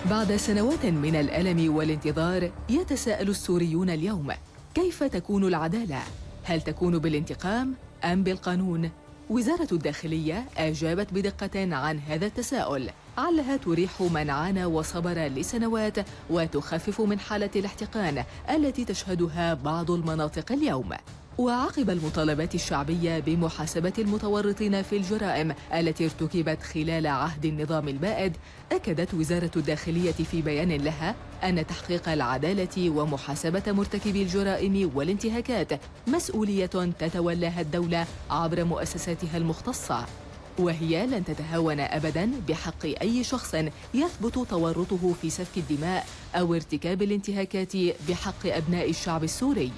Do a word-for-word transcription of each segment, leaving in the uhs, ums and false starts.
بعد سنوات من الألم والانتظار يتساءل السوريون اليوم: كيف تكون العدالة؟ هل تكون بالانتقام أم بالقانون؟ وزارة الداخلية أجابت بدقة عن هذا التساؤل، علها تريح من عانى وصبر لسنوات وتخفف من حالة الاحتقان التي تشهدها بعض المناطق اليوم. وعقب المطالبات الشعبية بمحاسبة المتورطين في الجرائم التي ارتكبت خلال عهد النظام البائد، أكدت وزارة الداخلية في بيان لها أن تحقيق العدالة ومحاسبة مرتكبي الجرائم والانتهاكات مسؤولية تتولاها الدولة عبر مؤسساتها المختصة، وهي لن تتهاون أبداً بحق أي شخص يثبت تورطه في سفك الدماء أو ارتكاب الانتهاكات بحق أبناء الشعب السوري.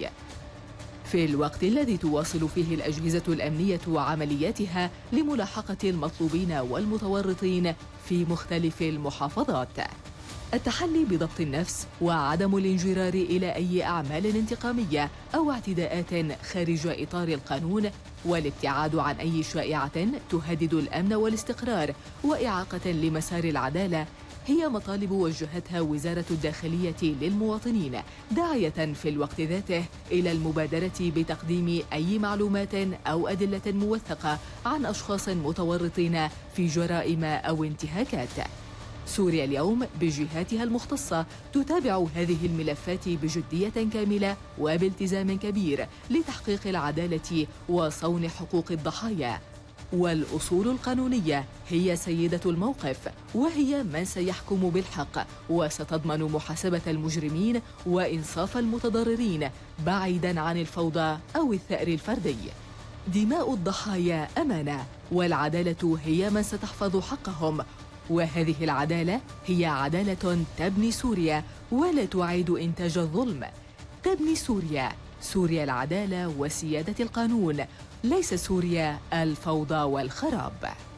في الوقت الذي تواصل فيه الأجهزة الأمنية عملياتها لملاحقة المطلوبين والمتورطين في مختلف المحافظات، التحلي بضبط النفس وعدم الانجرار إلى أي أعمال انتقامية أو اعتداءات خارج إطار القانون، والابتعاد عن أي شائعة تهدد الأمن والاستقرار وإعاقة لمسار العدالة هي مطالب وجهتها وزارة الداخلية للمواطنين، داعية في الوقت ذاته إلى المبادرة بتقديم أي معلومات أو أدلة موثقة عن أشخاص متورطين في جرائم أو انتهاكات. سوريا اليوم بجهاتها المختصة تتابع هذه الملفات بجدية كاملة وبالتزام كبير لتحقيق العدالة وصون حقوق الضحايا، والأصول القانونية هي سيدة الموقف، وهي من سيحكم بالحق وستضمن محاسبة المجرمين وإنصاف المتضررين بعيداً عن الفوضى أو الثأر الفردي. دماء الضحايا أمانة، والعدالة هي من ستحفظ حقهم، وهذه العدالة هي عدالة تبني سوريا ولا تعيد إنتاج الظلم. تبني سوريا، سوريا العدالة وسيادة القانون، ليس سوريا الفوضى والخراب.